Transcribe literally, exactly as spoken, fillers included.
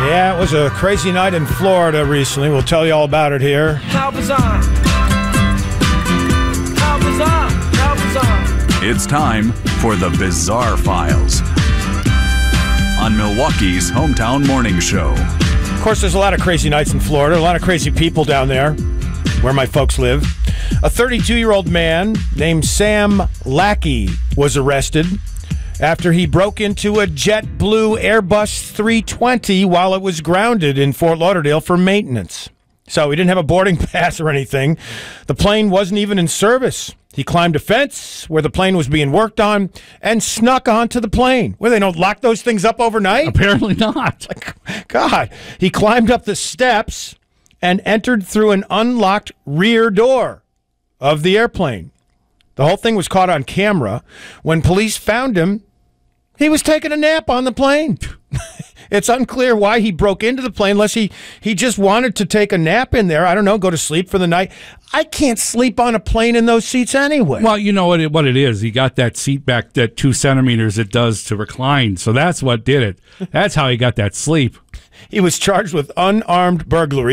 Yeah, it was a crazy night in Florida recently. We'll tell you all about it here. How bizarre. How bizarre. How bizarre. It's time for the Bizarre Files on Milwaukee's hometown morning show. Of course, there's a lot of crazy nights in Florida, a lot of crazy people down there where my folks live. A thirty-two-year-old man named Sam Lackey was arrested after he broke into a JetBlue Airbus three twenty while it was grounded in Fort Lauderdale for maintenance. So he didn't have a boarding pass or anything. The plane wasn't even in service. He climbed a fence where the plane was being worked on and snuck onto the plane. Where they don't lock those things up overnight? Apparently not. Like, God. He climbed up the steps and entered through an unlocked rear door of the airplane. The whole thing was caught on camera. When police found him, he was taking a nap on the plane. It's unclear why he broke into the plane, unless he, he just wanted to take a nap in there. I don't know, go to sleep for the night. I can't sleep on a plane in those seats anyway. Well, you know what it, what it is. He got that seat back, that two centimeters it does to recline. So that's what did it. That's how he got that sleep. He was charged with unarmed burglary.